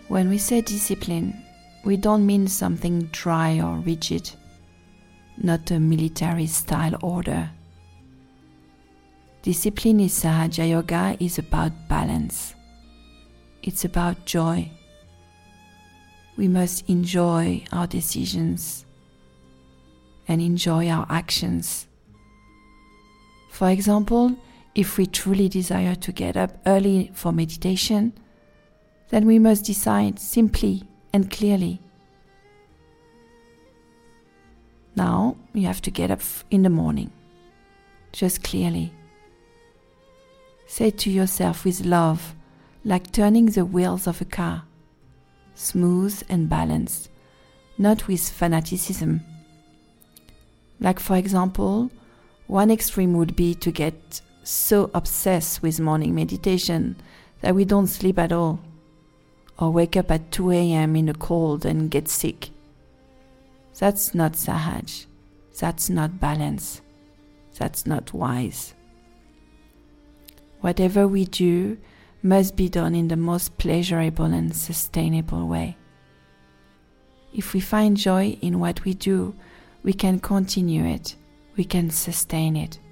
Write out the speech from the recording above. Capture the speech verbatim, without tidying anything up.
When we say discipline, we don't mean something dry or rigid, not a military-style order. Discipline in Sahaja Yoga is about balance. It's about joy. We must enjoy our decisions and enjoy our actions. For example, if we truly desire to get up early for meditation, then we must decide simply and clearly. Now you have to get up in the morning, just clearly. Say to yourself with love, like turning the wheels of a car, smooth and balanced, not with fanaticism. Like for example, one extreme would be to get so obsessed with morning meditation that we don't sleep at all, or wake up at two a.m. in the cold and get sick. That's not Sahaj. That's not balance. That's not wise. Whatever we do must be done in the most pleasurable and sustainable way. If we find joy in what we do, we can continue it, we can sustain it.